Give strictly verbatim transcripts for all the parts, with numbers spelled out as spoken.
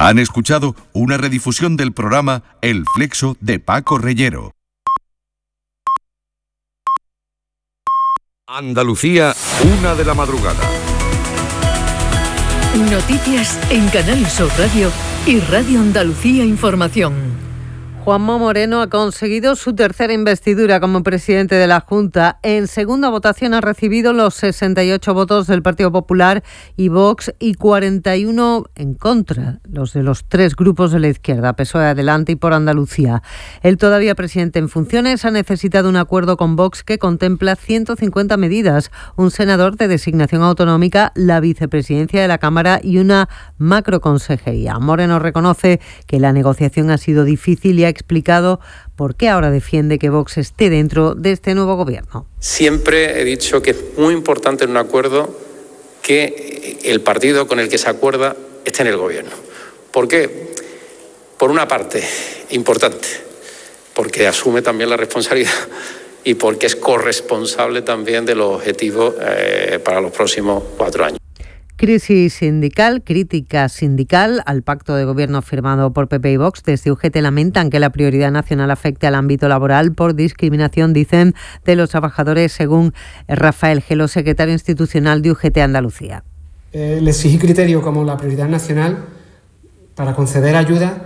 Han escuchado una redifusión del programa El Flexo de Paco Reyero. Andalucía, una de la madrugada. Noticias en Canal Sur Radio y Radio Andalucía Información. Juanma Moreno ha conseguido su tercera investidura como presidente de la Junta. En segunda votación ha recibido los sesenta y ocho votos del Partido Popular y Vox y cuarenta y uno en contra, los de los tres grupos de la izquierda, P S O E, Adelante y Por Andalucía. El todavía presidente en funciones ha necesitado un acuerdo con Vox que contempla ciento cincuenta medidas, un senador de designación autonómica, la vicepresidencia de la Cámara y una macroconsejería. Moreno reconoce que la negociación ha sido difícil y ha explicado por qué ahora defiende que Vox esté dentro de este nuevo gobierno. Siempre he dicho que es muy importante en un acuerdo que el partido con el que se acuerda esté en el gobierno. ¿Por qué? Por una parte, importante, porque asume también la responsabilidad y porque es corresponsable también de los objetivos eh, para los próximos cuatro años. Crisis sindical, crítica sindical al pacto de gobierno firmado por P P y Vox. Desde U G T lamentan que la prioridad nacional afecte al ámbito laboral por discriminación, dicen, de los trabajadores, según Rafael Gelo, secretario institucional de U G T Andalucía. Eh, el exigir criterio como la prioridad nacional para conceder ayuda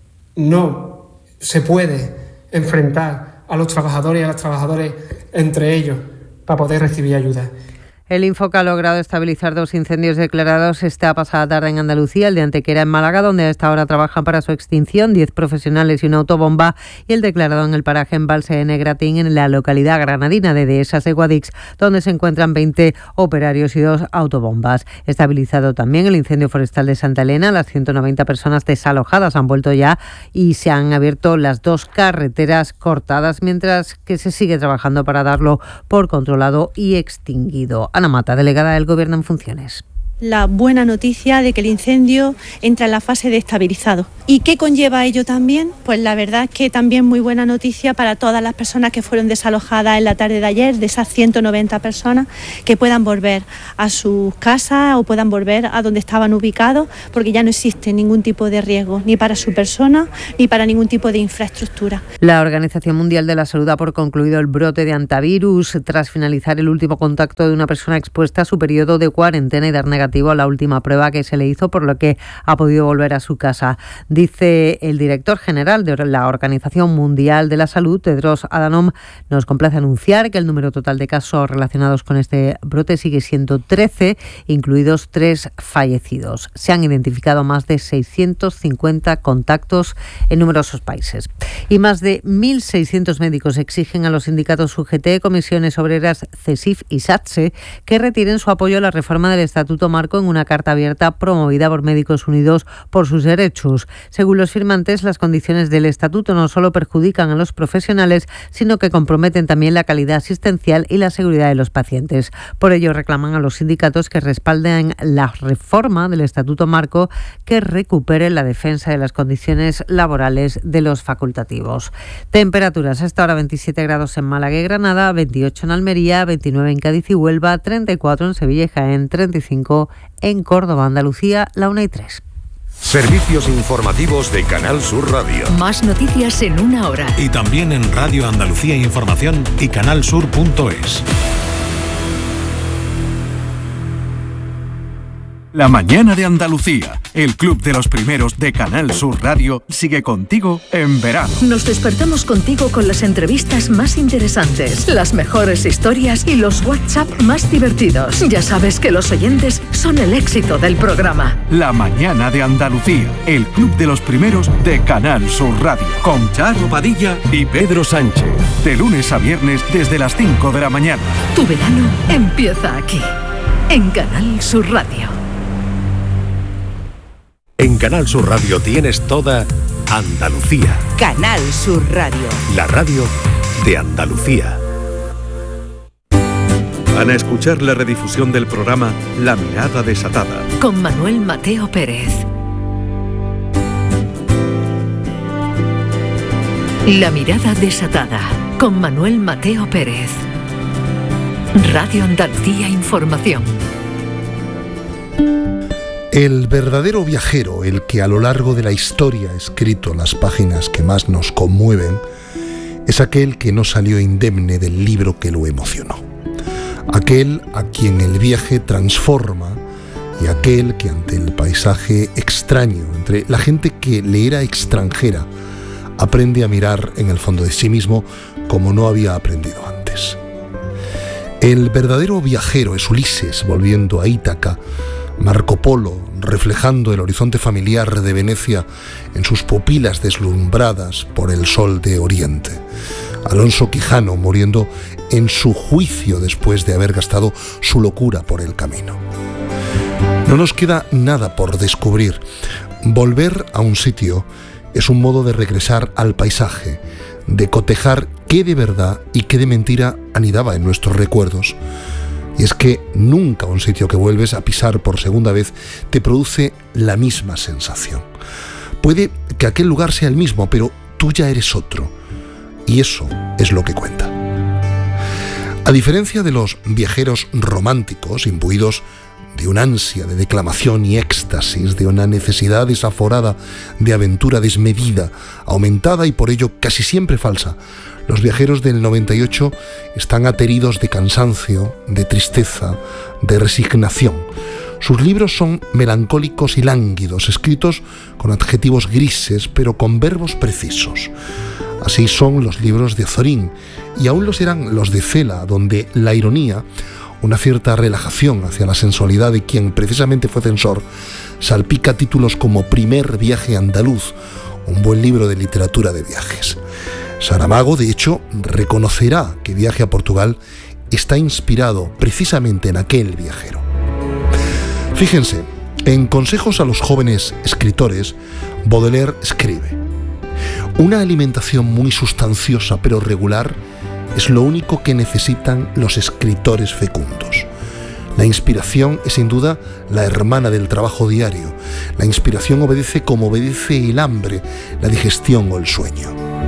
no se puede enfrentar a los trabajadores y a las trabajadoras entre ellos para poder recibir ayuda. El Infoca ha logrado estabilizar dos incendios declarados esta pasada tarde en Andalucía, el de Antequera en Málaga, donde a esta hora trabajan para su extinción diez profesionales y una autobomba, y el declarado en el paraje Embalse de Negratín, en la localidad granadina de Dehesas de Guadix, donde se encuentran veinte operarios y dos autobombas. Estabilizado también el incendio forestal de Santa Elena, las ciento noventa personas desalojadas han vuelto ya y se han abierto las dos carreteras cortadas, mientras que se sigue trabajando para darlo por controlado y extinguido. Ana Mata, delegada del Gobierno en funciones. La buena noticia de que el incendio entra en la fase de estabilizado. ¿Y qué conlleva ello también? Pues la verdad es que también muy buena noticia para todas las personas que fueron desalojadas en la tarde de ayer, de esas ciento noventa personas, que puedan volver a sus casas o puedan volver a donde estaban ubicados, porque ya no existe ningún tipo de riesgo, ni para su persona, ni para ningún tipo de infraestructura. La Organización Mundial de la Salud da por concluido el brote de hantavirus tras finalizar el último contacto de una persona expuesta a su periodo de cuarentena y dar negativo a la última prueba que se le hizo, por lo que ha podido volver a su casa. Dice el director general de la Organización Mundial de la Salud, Tedros Adhanom, nos complace anunciar que el número total de casos relacionados con este brote sigue siendo trece, incluidos tres fallecidos. Se han identificado más de seiscientos cincuenta contactos en numerosos países. Y más de mil seiscientos médicos exigen a los sindicatos U G T, Comisiones Obreras, CESIF y SATSE que retiren su apoyo a la reforma del Estatuto Marco en una carta abierta promovida por Médicos Unidos por sus derechos. Según los firmantes, las condiciones del estatuto no solo perjudican a los profesionales, sino que comprometen también la calidad asistencial y la seguridad de los pacientes. Por ello, reclaman a los sindicatos que respalden la reforma del Estatuto Marco que recupere la defensa de las condiciones laborales de los facultativos. Temperaturas: hasta ahora veintisiete grados en Málaga y Granada, veintiocho en Almería, veintinueve en Cádiz y Huelva, treinta y cuatro en Sevilla y Jaén, treinta y cinco en Córdoba, Andalucía, la una y tres. Servicios informativos de Canal Sur Radio. Más noticias en una hora. Y también en Radio Andalucía Información y canalsur punto es. La mañana de Andalucía, el club de los primeros de Canal Sur Radio, sigue contigo en verano. Nos despertamos contigo con las entrevistas más interesantes, las mejores historias y los WhatsApp más divertidos. Ya sabes que los oyentes son el éxito del programa. La mañana de Andalucía, el club de los primeros de Canal Sur Radio, con Charo Padilla y Pedro Sánchez. De lunes a viernes desde las cinco de la mañana. Tu verano empieza aquí, en Canal Sur Radio. En Canal Sur Radio tienes toda Andalucía. Canal Sur Radio. La radio de Andalucía. Van a escuchar la redifusión del programa La Mirada Desatada, con Manuel Mateo Pérez. La Mirada Desatada, con Manuel Mateo Pérez. Radio Andalucía Información. El verdadero viajero, el que a lo largo de la historia ha escrito las páginas que más nos conmueven, es aquel que no salió indemne del libro que lo emocionó. Aquel a quien el viaje transforma y aquel que ante el paisaje extraño, entre la gente que le era extranjera, aprende a mirar en el fondo de sí mismo como no había aprendido antes. El verdadero viajero es Ulises volviendo a Ítaca, Marco Polo reflejando el horizonte familiar de Venecia en sus pupilas deslumbradas por el sol de Oriente, Alonso Quijano muriendo en su juicio después de haber gastado su locura por el camino. No nos queda nada por descubrir. Volver a un sitio es un modo de regresar al paisaje, de cotejar qué de verdad y qué de mentira anidaba en nuestros recuerdos. Y es que nunca un sitio que vuelves a pisar por segunda vez te produce la misma sensación. Puede que aquel lugar sea el mismo, pero tú ya eres otro. Y eso es lo que cuenta. A diferencia de los viajeros románticos, imbuidos de una ansia de declamación y éxtasis, de una necesidad desaforada de aventura desmedida, aumentada y por ello casi siempre falsa, los viajeros del noventa y ocho están ateridos de cansancio, de tristeza, de resignación. Sus libros son melancólicos y lánguidos, escritos con adjetivos grises, pero con verbos precisos. Así son los libros de Azorín, y aún los eran los de Cela, donde la ironía, una cierta relajación hacia la sensualidad de quien precisamente fue censor, salpica títulos como Primer viaje andaluz, un buen libro de literatura de viajes. Saramago, de hecho, reconocerá que Viaje a Portugal está inspirado precisamente en aquel viajero. Fíjense, en Consejos a los jóvenes escritores, Baudelaire escribe: una alimentación muy sustanciosa pero regular es lo único que necesitan los escritores fecundos. La inspiración es sin duda la hermana del trabajo diario. La inspiración obedece como obedece el hambre, la digestión o el sueño.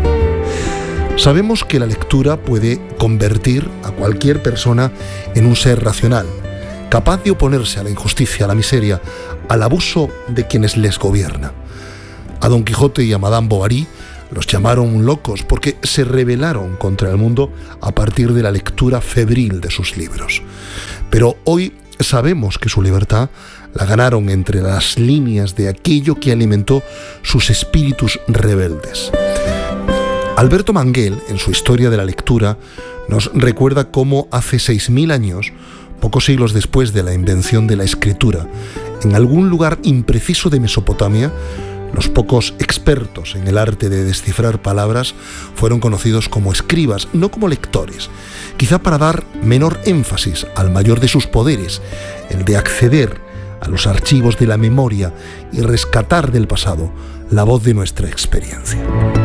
Sabemos que la lectura puede convertir a cualquier persona en un ser racional, capaz de oponerse a la injusticia, a la miseria, al abuso de quienes les gobierna. A Don Quijote y a Madame Bovary los llamaron locos porque se rebelaron contra el mundo a partir de la lectura febril de sus libros. Pero hoy sabemos que su libertad la ganaron entre las líneas de aquello que alimentó sus espíritus rebeldes. Alberto Manguel, en su Historia de la Lectura, nos recuerda cómo hace seis mil años, pocos siglos después de la invención de la escritura, en algún lugar impreciso de Mesopotamia, los pocos expertos en el arte de descifrar palabras fueron conocidos como escribas, no como lectores, quizá para dar menor énfasis al mayor de sus poderes, el de acceder a los archivos de la memoria y rescatar del pasado la voz de nuestra experiencia.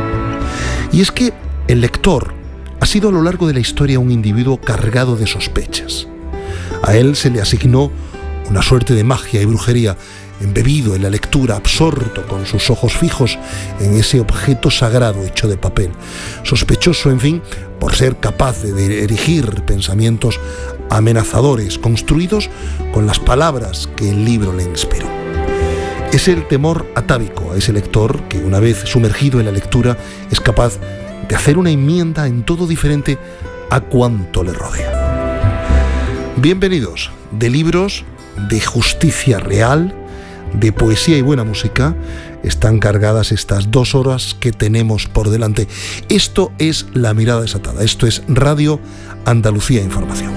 Y es que el lector ha sido a lo largo de la historia un individuo cargado de sospechas. A él se le asignó una suerte de magia y brujería, embebido en la lectura, absorto con sus ojos fijos en ese objeto sagrado hecho de papel, sospechoso, en fin, por ser capaz de erigir pensamientos amenazadores, construidos con las palabras que el libro le inspiró. Es el temor atávico a ese lector que, una vez sumergido en la lectura, es capaz de hacer una enmienda en todo diferente a cuanto le rodea. Bienvenidos. De libros, de justicia real, de poesía y buena música, están cargadas estas dos horas que tenemos por delante. Esto es La Mirada Desatada. Esto es Radio Andalucía Información.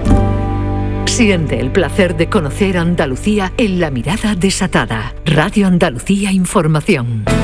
Siente el placer de conocer Andalucía en La Mirada Desatada. Radio Andalucía Información.